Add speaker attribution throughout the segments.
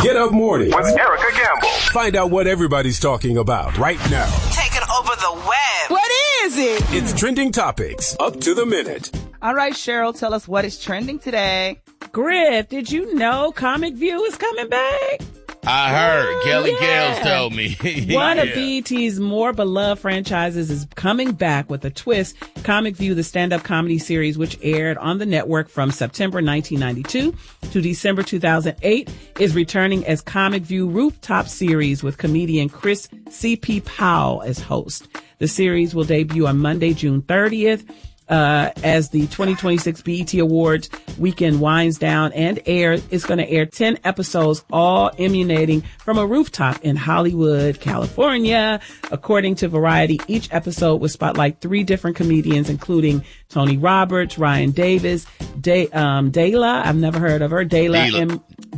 Speaker 1: Get Up Mornings
Speaker 2: with Erica Campbell.
Speaker 1: Find out what everybody's talking about right now.
Speaker 3: Taking over the web.
Speaker 4: What is it?
Speaker 1: It's Trending Topics, up to the minute.
Speaker 4: All right, Cheryl, tell us what is trending today.
Speaker 5: Griff, did you know Comic View is coming back?
Speaker 6: I heard. Kelly Gales told me.
Speaker 5: One of BET's more beloved franchises is coming back with a twist. Comic View, the stand-up comedy series, which aired on the network from September 1992 to December 2008, is returning as Comic View Rooftop Series with comedian Chris C.P. Powell as host. The series will debut on Monday, June 30th. As the 2026 BET Awards weekend winds down and it's going to air 10 episodes, all emanating from a rooftop in Hollywood, California. According to Variety, each episode will spotlight 3 different comedians, including Tony Roberts, Ryan Davis, Dayla. I've never heard of her. Dayla.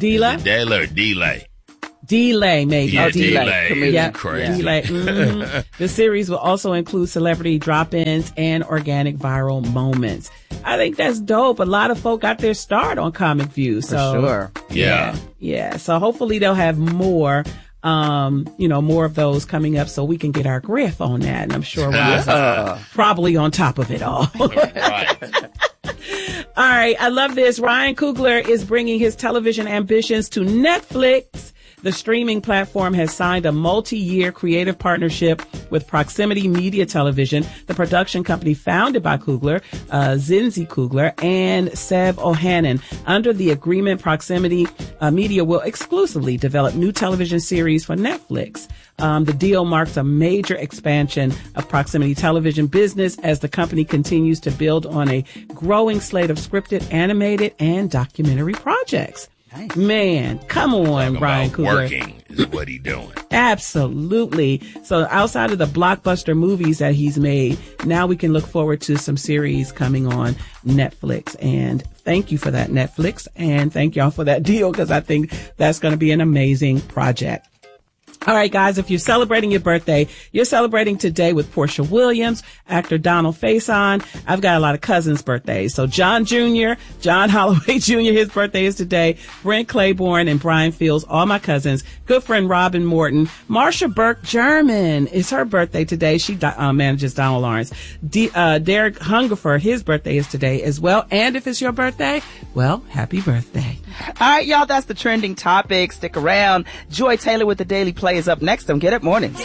Speaker 5: Delay, maybe.
Speaker 6: Yeah,
Speaker 5: Delay.
Speaker 6: Yeah, crazy.
Speaker 5: Delay. Mm-hmm. The series will also include celebrity drop-ins and organic viral moments. I think that's dope. A lot of folk got their start on Comic View. So,
Speaker 4: for sure.
Speaker 5: Yeah. So hopefully they'll have more, more of those coming up so we can get our Griff on that. And I'm sure Roz is probably on top of it all.
Speaker 6: Right.
Speaker 5: All right. I love this. Ryan Coogler is bringing his television ambitions to Netflix. The streaming platform has signed a multi-year creative partnership with Proximity Media Television, the production company founded by Coogler, Zinzi Coogler, and Seb Ohanan. Under the agreement, Proximity Media will exclusively develop new television series for Netflix. The deal marks a major expansion of Proximity Television business as the company continues to build on a growing slate of scripted, animated, and documentary projects. Nice. Man, come on, Ryan Coogler.
Speaker 6: Working is what he's doing.
Speaker 5: Absolutely. So outside of the blockbuster movies that he's made, now we can look forward to some series coming on Netflix. And thank you for that, Netflix. And thank y'all for that deal, because I think that's going to be an amazing project. All right, guys, if you're celebrating your birthday, you're celebrating today with Portia Williams, actor Donald Faison. I've got a lot of cousins' birthdays. So John Holloway Jr., his birthday is today. Brent Claiborne and Brian Fields, all my cousins. Good friend Robin Morton. Marsha Burke German, it's her birthday today. She manages Donald Lawrence. Derek Hungerford, his birthday is today as well. And if it's your birthday, well, happy birthday.
Speaker 4: All right, y'all, that's the trending topic. Stick around. Joy Taylor with the Daily Play is up next on Get Up Mornings.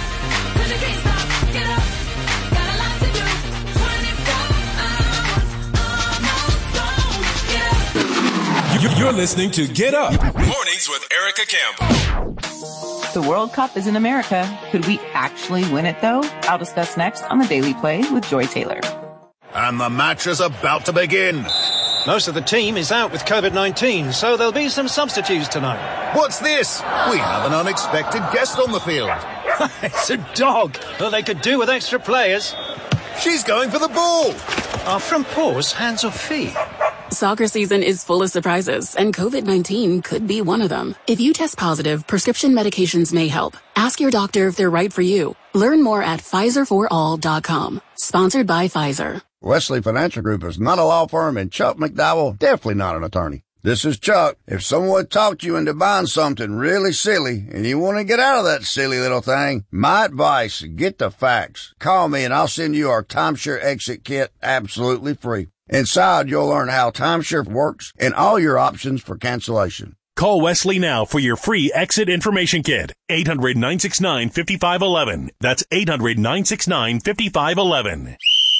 Speaker 1: You're listening to Get Up Mornings with Erica Campbell.
Speaker 7: The World Cup is in America. Could we actually win it, though? I'll discuss next on the Daily Play with Joy Taylor.
Speaker 8: And the match is about to begin.
Speaker 9: Most of the team is out with COVID-19, so there'll be some substitutes tonight.
Speaker 8: What's this? We have an unexpected guest on the field.
Speaker 9: It's a dog. Well, they could do with extra players.
Speaker 8: She's going for the ball.
Speaker 9: Are from paws, hands or feet?
Speaker 10: Soccer season is full of surprises, and COVID-19 could be one of them. If you test positive, prescription medications may help. Ask your doctor if they're right for you. Learn more at PfizerForAll.com. Sponsored by Pfizer.
Speaker 11: Wesley Financial Group is not a law firm, and Chuck McDowell definitely not an attorney. This is Chuck. If someone talked you into buying something really silly and you want to get out of that silly little thing, my advice, get the facts. Call me and I'll send you our timeshare exit kit absolutely free. Inside, you'll learn how timeshare works and all your options for cancellation.
Speaker 12: Call Wesley now for your free exit information kit. 800-969-5511. That's 800-969-5511.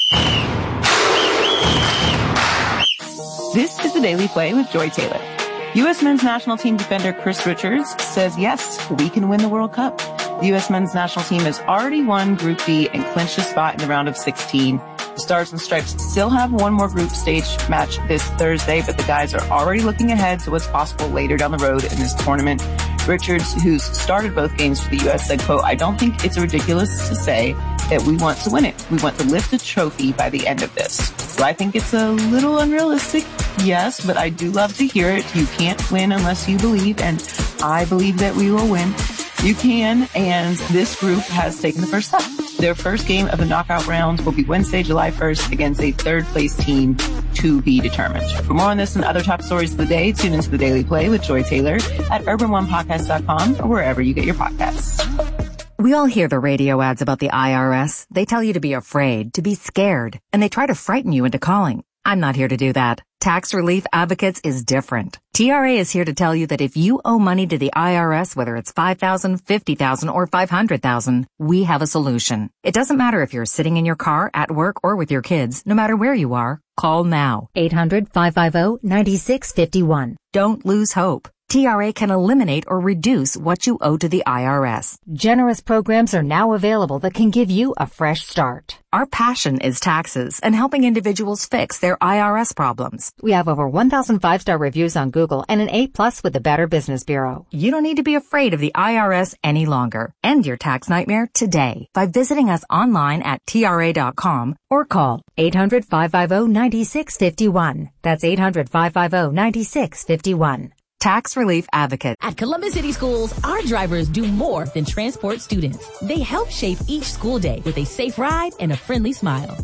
Speaker 7: This is the Daily Play with Joy Taylor. U.S. men's national team defender Chris Richards says, yes, we can win the World Cup. The U.S. men's national team has already won Group B and clinched a spot in the round of 16. The Stars and Stripes still have one more group stage match this Thursday, but the guys are already looking ahead to what's possible later down the road in this tournament. Richards, who's started both games for the U.S., said, quote, I don't think it's ridiculous to say that we want to win it. We want to lift a trophy by the end of this. Do I think it's a little unrealistic? Yes, but I do love to hear it. You can't win unless you believe, and I believe that we will win. You can, and this group has taken the first step. Their first game of the knockout round will be Wednesday, July 1st against a third-place team to be determined. For more on this and other top stories of the day, tune into the Daily Play with Joy Taylor at urbanonepodcast.com or wherever you get your podcasts.
Speaker 2: We all hear the radio ads about the IRS. They tell you to be afraid, to be scared, and they try to frighten you into calling. I'm not here to do that. Tax Relief Advocates is different. TRA is here to tell you that if you owe money to the IRS, whether it's $5,000, $50,000, or $500,000, we have a solution. It doesn't matter if you're sitting in your car, at work, or with your kids. No matter where you are, call now.
Speaker 13: 800-550-9651.
Speaker 2: Don't lose hope. TRA can eliminate or reduce what you owe to the IRS.
Speaker 13: Generous programs are now available that can give you a fresh start.
Speaker 2: Our passion is taxes and helping individuals fix their IRS problems.
Speaker 13: We have over 1,000 5-star reviews on Google and an A+ with the Better Business Bureau.
Speaker 2: You don't need to be afraid of the IRS any longer. End your tax nightmare today by visiting us online at TRA.com
Speaker 13: or call 800-550-9651. That's 800-550-9651.
Speaker 2: Tax Relief Advocate.
Speaker 14: At Columbus City Schools, our drivers do more than transport students. They help shape each school day with a safe ride and a friendly smile.